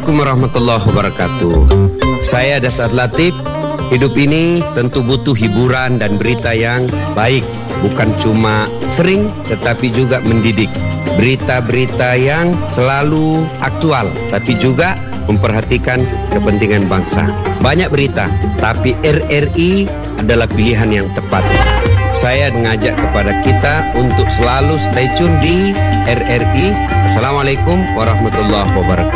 Assalamualaikum warahmatullahi wabarakatuh. Saya Dasar Latif. Hidup ini tentu butuh hiburan dan berita yang baik, bukan cuma sering tetapi juga mendidik. Berita-berita yang selalu aktual tapi juga memperhatikan kepentingan bangsa. Banyak berita, tapi RRI adalah pilihan yang tepat. Saya mengajak kepada kita untuk selalu stay tune di RRI. Assalamualaikum warahmatullahi wabarakatuh.